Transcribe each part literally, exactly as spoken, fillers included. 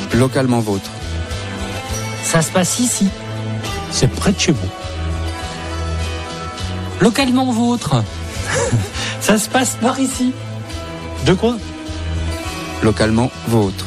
Localement vôtre. Ça se passe ici. C'est près de chez vous. Localement vôtre. Ça se passe par ici. De quoi ? Localement vôtre.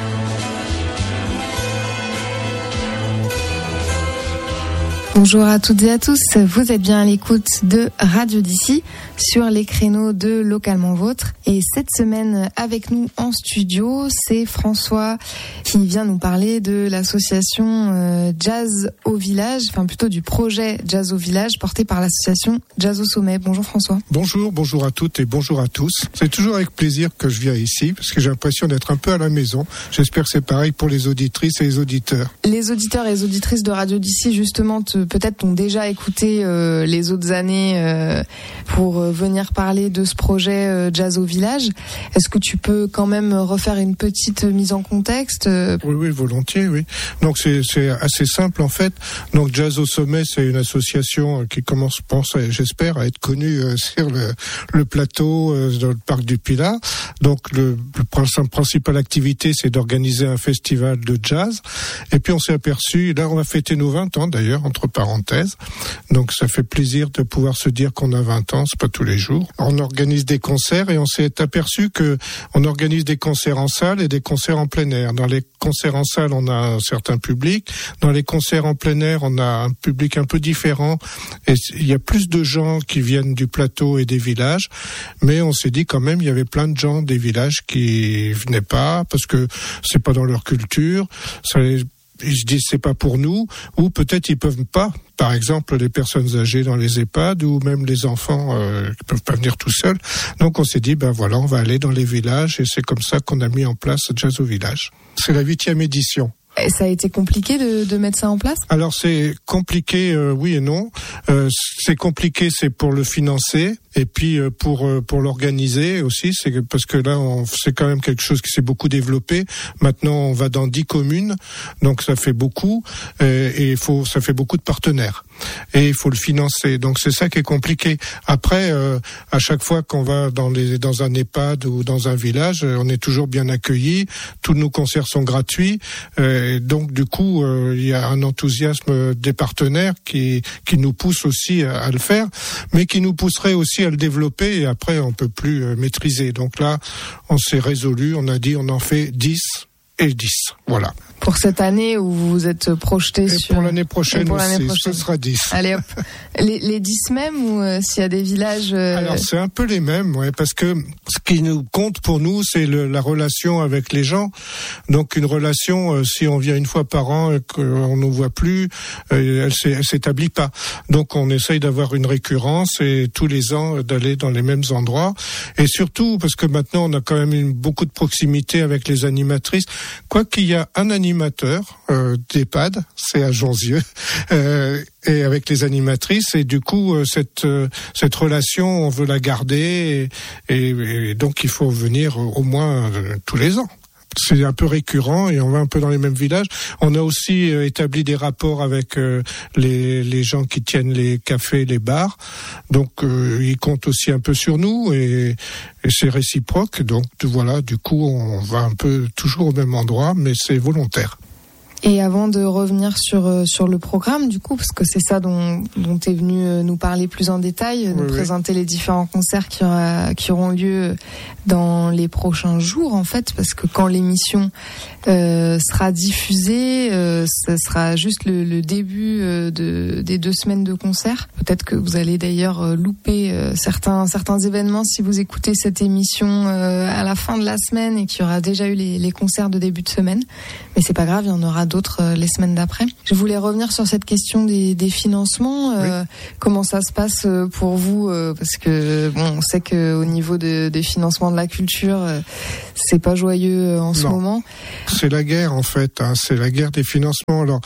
Bonjour à toutes et à tous, vous êtes bien à l'écoute de Radio d'ici sur les créneaux de Localement Vôtre. Et cette semaine avec nous en studio, c'est François qui vient nous parler de l'association Jazz au Village, enfin plutôt du projet Jazz au Village porté par l'association Jazz au Sommet. Bonjour François. Bonjour, bonjour à toutes et bonjour à tous. C'est toujours avec plaisir que je viens ici parce que j'ai l'impression d'être un peu à la maison. J'espère que c'est pareil pour les auditrices et les auditeurs. Les auditeurs et les auditrices de Radio d'ici justement te peut-être ont déjà écouté euh, les autres années euh, pour euh, venir parler de ce projet euh, Jazz au Village. Est-ce que tu peux quand même refaire une petite mise en contexte euh... Oui, oui, volontiers, oui. Donc c'est, c'est assez simple en fait. Donc Jazz au Sommet, c'est une association qui commence, pense, j'espère, à être connue euh, sur le, le plateau euh, dans le parc du Pilat. Donc le, le principale activité, c'est d'organiser un festival de jazz. Et puis on s'est aperçu, là on va fêter nos vingt ans d'ailleurs, entre parenthèses. Donc ça fait plaisir de pouvoir se dire qu'on a vingt ans, c'est pas tous les jours. On organise des concerts et on s'est aperçu que on organise des concerts en salle et des concerts en plein air. Dans les concerts en salle, on a un certain public. Dans les concerts en plein air, on a un public un peu différent. Et il y a plus de gens qui viennent du plateau et des villages. Mais on s'est dit quand même, il y avait plein de gens des villages qui venaient pas parce que c'est pas dans leur culture. Ça les Ils se disent c'est pas pour nous, ou peut-être ils peuvent pas. Par exemple, les personnes âgées dans les EHPAD ou même les enfants euh, qui peuvent pas venir tout seuls. Donc on s'est dit ben voilà, on va aller dans les villages et c'est comme ça qu'on a mis en place Jazz au Village. C'est la huitième édition. Et ça a été compliqué de, de mettre ça en place ? Alors c'est compliqué, euh, oui et non. Euh, c'est compliqué, c'est pour le financer. Et puis euh, pour euh, pour l'organiser aussi, c'est que, parce que là on, c'est quand même quelque chose qui s'est beaucoup développé. Maintenant on va dans dix communes, donc ça fait beaucoup euh, et il faut ça fait beaucoup de partenaires et il faut le financer. Donc c'est ça qui est compliqué. Après euh, à chaque fois qu'on va dans les dans un EHPAD ou dans un village, on est toujours bien accueillis. Tous nos concerts sont gratuits. Euh, et donc du coup euh, il y a un enthousiasme des partenaires qui qui nous pousse aussi à, à le faire, mais qui nous pousserait aussi à le développer et après on peut plus euh, maîtriser. Donc là, on s'est résolu, on a dit on en fait dix et dix. Voilà. Pour cette année où vous vous êtes projeté et sur... pour l'année prochaine pour aussi, l'année prochaine. ce sera dix. Allez hop. Les, les dix mêmes ou euh, s'il y a des villages... Euh... Alors c'est un peu les mêmes, ouais, parce que ce qui nous compte pour nous, c'est le, la relation avec les gens. Donc une relation, euh, si on vient une fois par an et qu'on ne nous voit plus, euh, elle, s'est, elle s'établit pas. Donc on essaye d'avoir une récurrence et tous les ans d'aller dans les mêmes endroits. Et surtout, parce que maintenant on a quand même une, beaucoup de proximité avec les animatrices, quoi qu'il y a un animateur euh, d'EHPAD, c'est à Jonzieux, euh, et avec les animatrices, et du coup euh, cette euh, cette relation on veut la garder et, et, et donc il faut venir au moins euh, tous les ans. C'est un peu récurrent et on va un peu dans les mêmes villages. On a aussi euh, établi des rapports avec euh, les les gens qui tiennent les cafés, les bars. Donc euh, ils comptent aussi un peu sur nous et, et c'est réciproque. Donc voilà, du coup on va un peu toujours au même endroit, mais c'est volontaire. Et avant de revenir sur sur le programme, du coup, parce que c'est ça dont dont t'es venu nous parler plus en détail, oui, nous oui. présenter les différents concerts qui aura, qui auront lieu dans les prochains jours, en fait, parce que quand l'émission euh, sera diffusée, euh, ça sera juste le, le début euh, de des deux semaines de concerts. Peut-être que vous allez d'ailleurs euh, louper euh, certains certains événements si vous écoutez cette émission euh, à la fin de la semaine et qu'il y aura déjà eu les les concerts de début de semaine. Mais c'est pas grave, il y en aura d'autres euh, les semaines d'après. Je voulais revenir sur cette question des, des financements. Euh, oui. Comment ça se passe pour vous euh, parce que bon, on sait que au niveau de, des financements de la culture, euh, c'est pas joyeux euh, en ce non. moment. C'est la guerre en fait. Hein, c'est la guerre des financements. Alors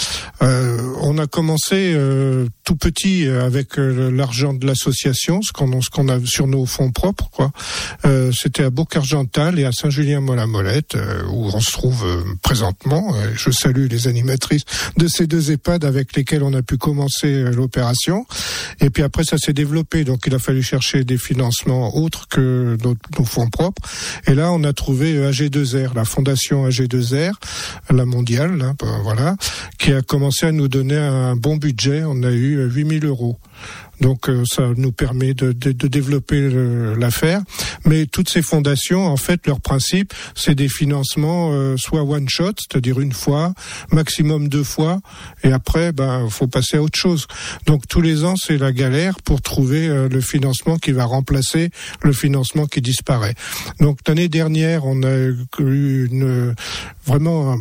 Euh, on a commencé euh, tout petit avec euh, l'argent de l'association, ce qu'on, ce qu'on a sur nos fonds propres, quoi. Euh, c'était à Bourg-Argental et à Saint-Julien-Molin-Molette, euh, où on se trouve euh, présentement. Euh, je salue les animatrices de ces deux EHPAD avec lesquelles on a pu commencer euh, l'opération. Et puis après, ça s'est développé, donc il a fallu chercher des financements autres que nos, nos fonds propres. Et là, on a trouvé A G deux R, la fondation A G deux R, la mondiale, là, ben, voilà, qui a commencé à nous donner un bon budget. On a eu huit mille euros. Donc euh, ça nous permet de, de, de développer le, l'affaire. Mais toutes ces fondations, en fait, leur principe, c'est des financements euh, soit one shot, c'est-à-dire une fois, maximum deux fois, et après, ben, faut passer à autre chose. Donc tous les ans, c'est la galère pour trouver euh, le financement qui va remplacer le financement qui disparaît. Donc l'année dernière, on a eu une vraiment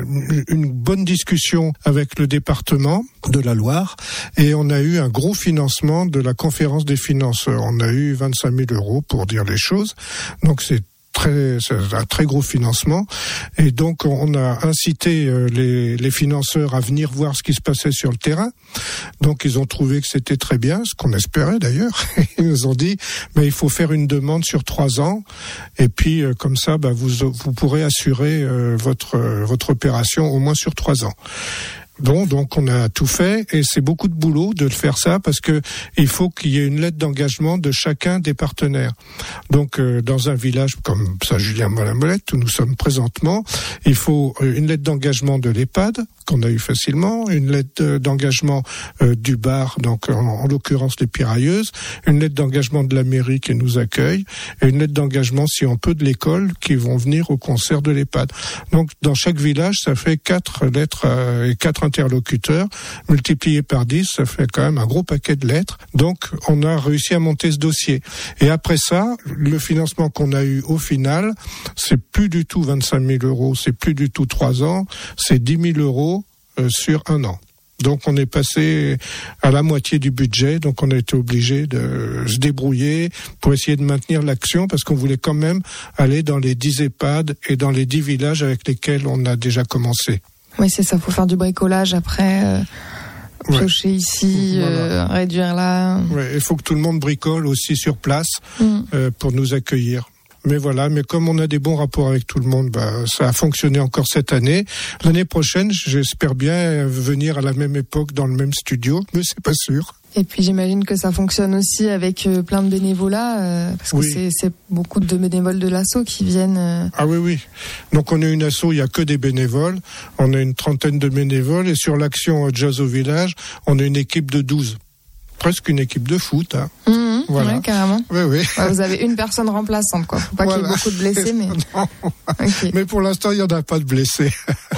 une bonne discussion avec le département de la Loire, et on a eu un gros financement de la conférence des financeurs. On a eu vingt-cinq mille euros pour dire les choses. Donc c'est très, c'est un très gros financement. Et donc on a incité les, les financeurs à venir voir ce qui se passait sur le terrain. Donc ils ont trouvé que c'était très bien, ce qu'on espérait d'ailleurs. Ils nous ont dit, mais il faut faire une demande sur trois ans. Et puis comme ça, bah, vous, vous pourrez assurer euh, votre, votre opération au moins sur trois ans. Bon, donc on a tout fait et c'est beaucoup de boulot de faire ça parce que il faut qu'il y ait une lettre d'engagement de chacun des partenaires. Donc euh, dans un village comme Saint-Julien-Molin-Molette où nous sommes présentement, il faut une lettre d'engagement de l'EHPAD qu'on a eu facilement, une lettre d'engagement euh, du bar, donc en, en l'occurrence les Pirailleuses, une lettre d'engagement de la mairie qui nous accueille et une lettre d'engagement si on peut de l'école qui vont venir au concert de l'EHPAD. Donc dans chaque village, ça fait quatre lettres euh, et quatre interlocuteurs, multiplié par dix, ça fait quand même un gros paquet de lettres. Donc, on a réussi à monter ce dossier. Et après ça, le financement qu'on a eu au final, c'est plus du tout vingt-cinq mille euros, c'est plus du tout trois ans, c'est dix mille euros euh, sur un an. Donc, on est passé à la moitié du budget, donc on a été obligé de se débrouiller pour essayer de maintenir l'action parce qu'on voulait quand même aller dans les dix EHPAD et dans les dix villages avec lesquels on a déjà commencé. Oui, c'est ça, faut faire du bricolage après, euh, piocher ouais. ici, voilà. euh, réduire là. Ouais, il faut que tout le monde bricole aussi sur place mmh. euh, pour nous accueillir. Mais voilà, mais comme on a des bons rapports avec tout le monde, bah, ça a fonctionné encore cette année. L'année prochaine, j'espère bien venir à la même époque dans le même studio, mais c'est pas sûr. Et puis j'imagine que ça fonctionne aussi avec euh, plein de bénévolats, euh, parce que oui. c'est, c'est beaucoup de bénévoles de l'asso qui viennent. Euh... Ah oui, oui. Donc on est une asso, il n'y a que des bénévoles. On a une trentaine de bénévoles et sur l'action Jazz au village, on a une équipe de douze. Presque une équipe de foot. Hein. Mmh, voilà. Ouais, carrément. Oui, oui. Ouais, vous avez une personne remplaçante, quoi. Faut pas voilà. qu'il y ait beaucoup de blessés, mais. Okay. Mais pour l'instant, il n'y en a pas de blessés.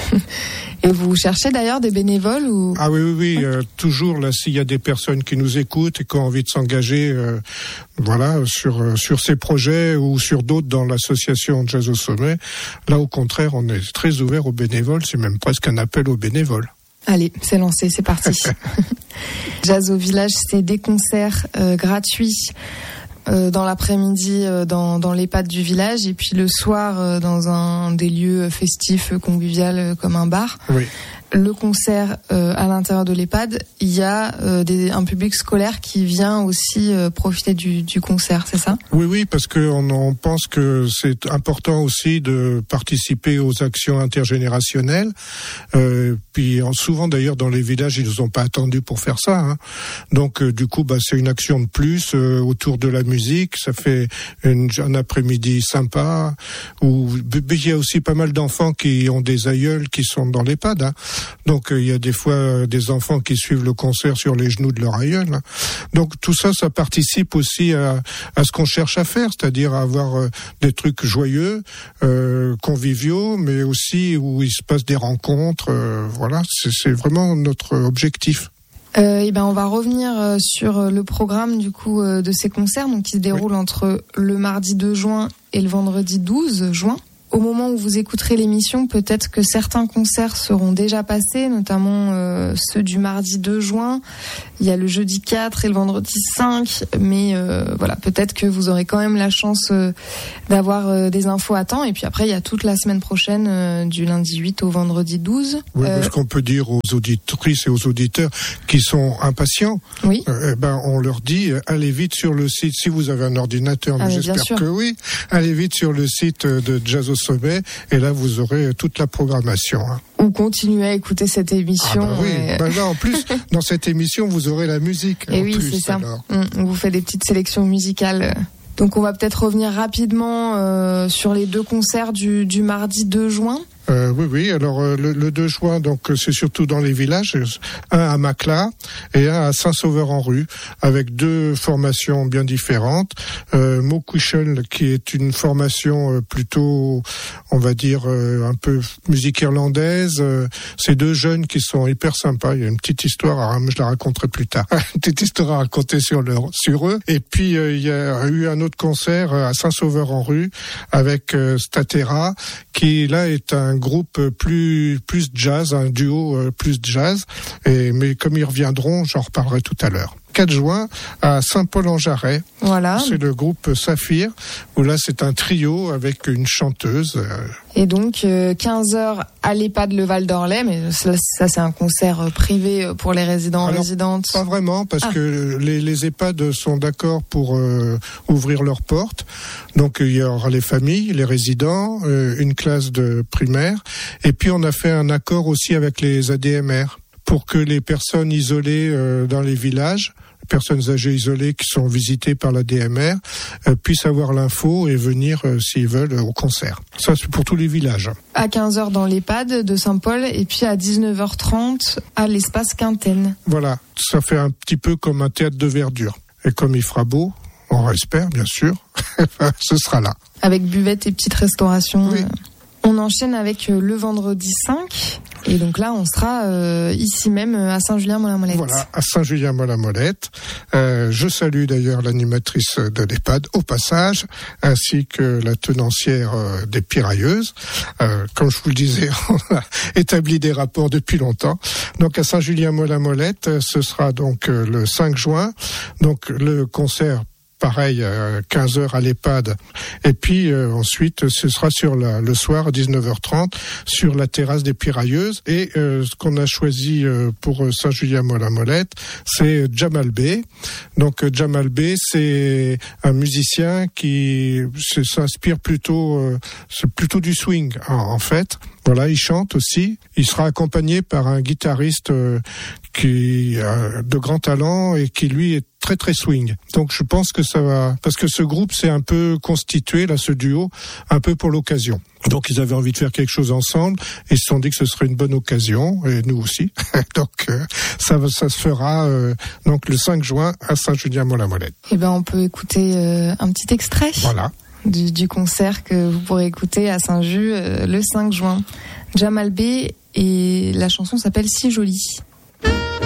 Et vous cherchez d'ailleurs des bénévoles ou... Ah oui, oui, oui. Euh, toujours, là, s'il y a des personnes qui nous écoutent et qui ont envie de s'engager, euh, voilà, sur, euh, sur ces projets ou sur d'autres dans l'association Jazz au sommet, là, au contraire, on est très ouvert aux bénévoles. C'est même presque un appel aux bénévoles. Allez, c'est lancé, c'est parti. Jazz au village, c'est des concerts euh, gratuits euh, dans l'après-midi euh, dans, dans l'EHPAD du village et puis le soir euh, dans un des lieux festifs, convivial euh, comme un bar. Oui. Le concert euh, à l'intérieur de l'EHPAD, il y a euh, des, un public scolaire qui vient aussi euh, profiter du, du concert, c'est ça ? Oui, oui, parce qu'on on pense que c'est important aussi de participer aux actions intergénérationnelles. Euh, puis souvent d'ailleurs dans les villages, ils nous ont pas attendus pour faire ça. Hein. Donc euh, du coup, bah c'est une action de plus euh, autour de la musique. Ça fait une, un après-midi sympa. Où il y a aussi pas mal d'enfants qui ont des aïeuls qui sont dans l'EHPAD. Hein. Donc il euh, y a des fois euh, des enfants qui suivent le concert sur les genoux de leur aïeul. Hein. Donc tout ça, ça participe aussi à, à ce qu'on cherche à faire, c'est-à-dire à avoir euh, des trucs joyeux, euh, conviviaux, mais aussi où il se passe des rencontres. Euh, voilà, c'est, c'est vraiment notre objectif. Euh, et ben on va revenir euh, sur le programme du coup euh, de ces concerts, donc qui se déroulent oui. entre le mardi deux juin et le vendredi douze juin. au moment où vous écouterez l'émission, peut-être que certains concerts seront déjà passés, notamment euh, ceux du mardi deux juin. Il y a le jeudi quatre et le vendredi cinq, mais euh, voilà, peut-être que vous aurez quand même la chance euh, d'avoir euh, des infos à temps. Et puis après, il y a toute la semaine prochaine, euh, du lundi huit au vendredi douze. Oui, euh, parce qu'on peut dire aux auditrices et aux auditeurs qui sont impatients, oui. euh, ben on leur dit, euh, allez vite sur le site, si vous avez un ordinateur, mais ah, mais j'espère que oui, allez vite sur le site de Jazz au Sommet, et là vous aurez toute la programmation. Hein. Ou continuez à écouter cette émission. Ah bah oui, et... ben là en plus, dans cette émission, vous aurez la musique. Et en oui, plus, c'est ça. alors. On vous fait des petites sélections musicales. Donc on va peut-être revenir rapidement euh, sur les deux concerts du, du mardi deux juin. Euh, oui, oui. Alors euh, le, le deux juin, donc c'est surtout dans les villages, un à Macla et un à Saint-Sauveur-en-Rue, avec deux formations bien différentes. Euh, Mokushel, qui est une formation euh, plutôt, on va dire, euh, un peu musique irlandaise. Euh, c'est deux jeunes qui sont hyper sympas. Il y a une petite histoire, à, je la raconterai plus tard. Une petite histoire à raconter sur leur, sur eux. Et puis euh, il y a eu un autre concert à Saint-Sauveur-en-Rue avec euh, Statera, qui là est un groupe plus plus jazz, un duo plus jazz. Et mais comme ils reviendront, j'en reparlerai tout à l'heure. quatre juin à Saint-Paul-en-Jarret. Voilà. C'est le groupe Saphir, où là c'est un trio avec une chanteuse. Et donc euh, quinze heures à l'EHPAD Le Val d'Orlay, mais ça, ça c'est un concert privé pour les résidents Alors, résidentes. Pas vraiment, parce ah. que les, les EHPAD sont d'accord pour euh, ouvrir leurs portes. Donc il y aura les familles, les résidents, euh, une classe de primaire, et puis on a fait un accord aussi avec les A D M R pour que les personnes isolées euh, dans les villages, personnes âgées isolées qui sont visitées par la D M R, euh, puissent avoir l'info et venir, euh, s'ils veulent, au concert. Ça, c'est pour tous les villages. À quinze heures dans l'EHPAD de Saint-Paul et puis à dix-neuf heures trente à l'espace Quintaine. Voilà, ça fait un petit peu comme un théâtre de verdure. Et comme il fera beau, on espère, bien sûr, ce sera là. Avec buvette et petite restauration. Oui. On enchaîne avec le vendredi cinq. Et donc là, on sera euh, ici même à Saint-Julien-Mont-la-Molette. Voilà, à Saint-Julien-Mont-la-Molette. Euh, je salue d'ailleurs l'animatrice de l'EHPAD au passage, ainsi que la tenancière euh, des Pirailleuses. Euh, comme je vous le disais, on a établi des rapports depuis longtemps. Donc à Saint-Julien-Mont-la-Molette, ce sera donc euh, le cinq juin. Donc le concert, pareil, euh, quinze heures à l'EHPAD. Et puis euh, ensuite, ce sera sur la, le soir à dix-neuf heures trente sur la terrasse des Pirailleuses. Et euh, ce qu'on a choisi euh, pour Saint-Julien-Mont-la-Molette, c'est Jamal Bey. Donc euh, Jamal Bey, c'est un musicien qui s'inspire plutôt, euh, c'est plutôt du swing en, en fait. Voilà, il chante aussi. Il sera accompagné par un guitariste euh, qui a de grands talents et qui lui est très très swing. Donc je pense que ça va, parce que ce groupe s'est un peu constitué, là, ce duo, un peu pour l'occasion. Donc ils avaient envie de faire quelque chose ensemble et ils se sont dit que ce serait une bonne occasion, et nous aussi. Donc euh, ça, ça se fera euh, donc le cinq juin à Saint-Julien-Mont-la-Molette. Eh ben on peut écouter euh, un petit extrait. Voilà. Du, du concert que vous pourrez écouter à Saint-Just euh, le cinq juin. Jamal Bey et la chanson s'appelle Si Jolie.